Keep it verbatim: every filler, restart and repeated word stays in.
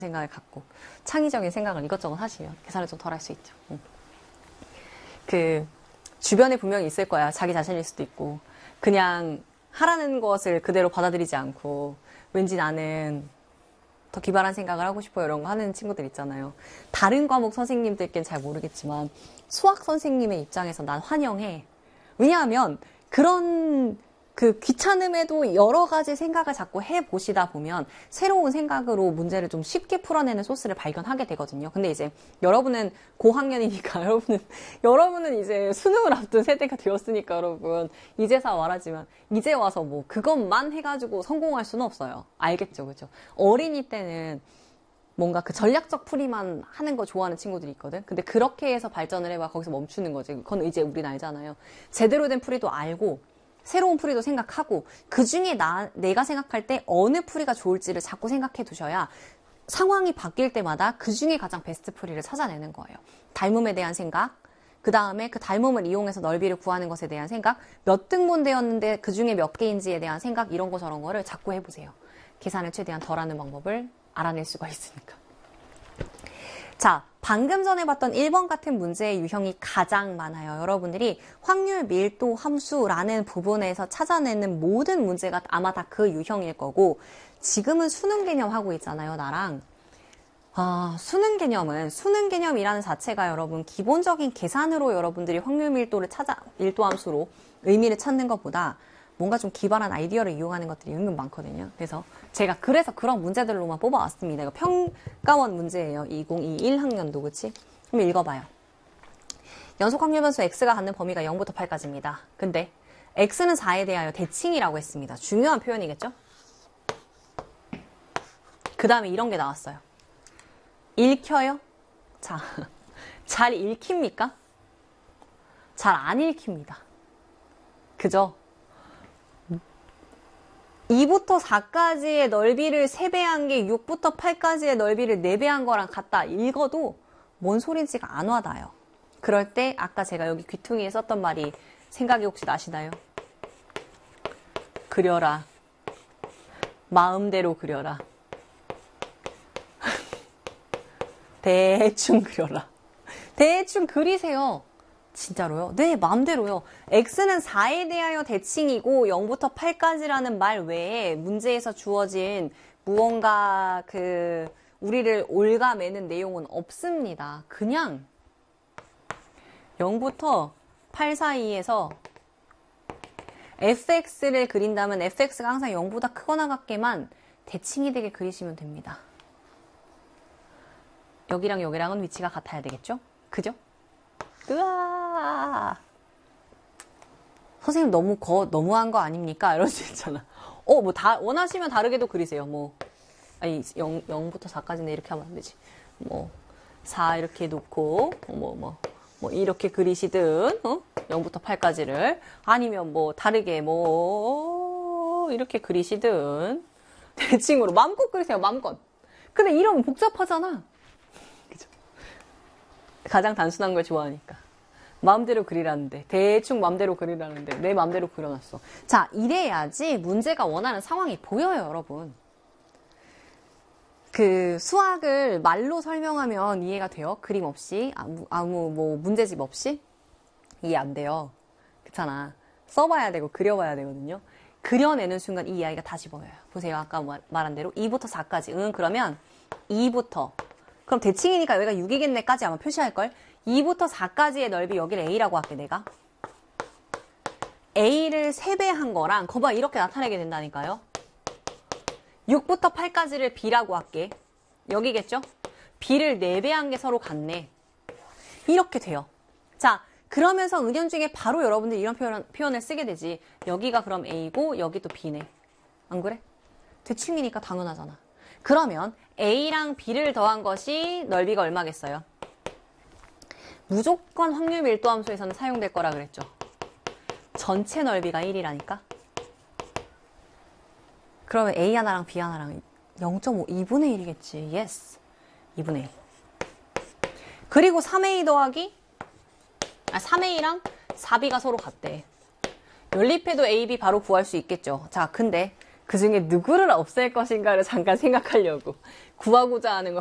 생각을 갖고 창의적인 생각을 이것저것 하시면 계산을 좀 덜 할 수 있죠. 응. 그 주변에 분명히 있을 거야. 자기 자신일 수도 있고 그냥 하라는 것을 그대로 받아들이지 않고 왠지 나는 더 기발한 생각을 하고 싶어요. 이런 거 하는 친구들 있잖아요. 다른 과목 선생님들께는 잘 모르겠지만 수학 선생님의 입장에서 난 환영해. 왜냐하면 그런 그 귀찮음에도 여러 가지 생각을 자꾸 해보시다 보면 새로운 생각으로 문제를 좀 쉽게 풀어내는 소스를 발견하게 되거든요. 근데 이제 여러분은 고학년이니까 여러분은 여러분은 이제 수능을 앞둔 세대가 되었으니까 여러분 이제서 말하지만 이제 와서 뭐 그것만 해가지고 성공할 수는 없어요. 알겠죠, 그죠? 어린이 때는 뭔가 그 전략적 풀이만 하는 거 좋아하는 친구들이 있거든. 근데 그렇게 해서 발전을 해봐 거기서 멈추는 거지. 그건 이제 우린 알잖아요. 제대로 된 풀이도 알고 새로운 풀이도 생각하고 그 중에 나, 내가 생각할 때 어느 풀이가 좋을지를 자꾸 생각해 두셔야 상황이 바뀔 때마다 그 중에 가장 베스트 풀이를 찾아내는 거예요. 닮음에 대한 생각, 그 다음에 그 닮음을 이용해서 넓이를 구하는 것에 대한 생각, 몇 등분 되었는데 그 중에 몇 개인지에 대한 생각, 이런 거 저런 거를 자꾸 해보세요. 계산을 최대한 덜 하는 방법을 알아낼 수가 있으니까. 자, 방금 전에 봤던 일 번 같은 문제의 유형이 가장 많아요. 여러분들이 확률 밀도 함수라는 부분에서 찾아내는 모든 문제가 아마 다 그 유형일 거고 지금은 수능 개념 하고 있잖아요, 나랑. 아, 수능 개념은 수능 개념이라는 자체가 여러분 기본적인 계산으로 여러분들이 확률 밀도를 찾아 밀도 함수로 의미를 찾는 것보다 뭔가 좀 기발한 아이디어를 이용하는 것들이 은근 많거든요. 그래서 제가 그래서 그런 문제들로만 뽑아왔습니다. 이거 평가원 문제예요. 이천이십일 학년도, 그치? 그럼 읽어봐요. 연속 확률 변수 x가 갖는 범위가 영부터 팔까지입니다. 근데 x는 사에 대하여 대칭이라고 했습니다. 중요한 표현이겠죠? 그 다음에 이런 게 나왔어요. 읽혀요? 자, 잘 읽힙니까? 잘 안 읽힙니다. 그죠? 이부터 사까지의 넓이를 세 배 한 게 육부터 팔까지의 넓이를 네 배 한 거랑 같다. 읽어도 뭔 소린지가 안 와닿아요. 그럴 때 아까 제가 여기 귀퉁이에 썼던 말이 생각이 혹시 나시나요? 그려라. 마음대로 그려라. 대충 그려라. 대충 그리세요. 진짜로요? 네, 마음대로요. x는 사에 대하여 대칭이고 영부터 팔까지라는 말 외에 문제에서 주어진 무언가 그 우리를 올가매는 내용은 없습니다. 그냥 영부터 팔 사이에서 fx를 그린다면 fx가 항상 영보다 크거나 같게만 대칭이 되게 그리시면 됩니다. 여기랑 여기랑은 위치가 같아야 되겠죠? 그죠? 으아, 선생님 너무 거, 너무한 거 아닙니까? 이럴 수 있잖아. 어, 뭐 다, 원하시면 다르게도 그리세요. 뭐, 아니, 영, 영부터 사까지는 이렇게 하면 안 되지. 뭐, 사 이렇게 놓고, 뭐, 뭐, 뭐, 이렇게 그리시든, 어? 영부터 팔까지를. 아니면 뭐, 다르게 뭐, 이렇게 그리시든. 대칭으로. 마음껏 그리세요, 마음껏. 근데 이러면 복잡하잖아. 가장 단순한 걸 좋아하니까. 마음대로 그리라는데, 대충 마음대로 그리라는데, 내 마음대로 그려놨어. 자, 이래야지 문제가 원하는 상황이 보여요, 여러분. 그 수학을 말로 설명하면 이해가 돼요? 그림 없이, 아무, 아무 뭐 문제집 없이? 이해 안 돼요. 그렇잖아. 써봐야 되고, 그려봐야 되거든요. 그려내는 순간 이 이야기가 다시 보여요. 보세요, 아까 말한 대로 이부터 사까지. 응, 그러면 이부터. 그럼 대칭이니까 여기가 육이겠네까지 아마 표시할걸? 이부터 사까지의 넓이 여기를 A라고 할게, 내가. A를 세 배 한 거랑, 거봐, 이렇게 나타내게 된다니까요. 육부터 팔까지를 B라고 할게. 여기겠죠? B를 네 배 한 게 서로 같네. 이렇게 돼요. 자, 그러면서 은연중에 바로 여러분들이 이런 표현, 표현을 쓰게 되지. 여기가 그럼 A고, 여기 또 B네. 안 그래? 대칭이니까 당연하잖아. 그러면 A랑 B를 더한 것이 넓이가 얼마겠어요? 무조건 확률 밀도 함수에서는 사용될 거라 그랬죠. 전체 넓이가 일이라니까. 그러면 A 하나랑 B 하나랑 영 점 오, 이분의 일이겠지. 예스. 이분의 일. 그리고 삼 에이 더하기 아, 삼 에이랑 사 비가 서로 같대. 연립해도 A, B 바로 구할 수 있겠죠. 자, 근데 그 중에 누구를 없앨 것인가를 잠깐 생각하려고. 구하고자 하는 걸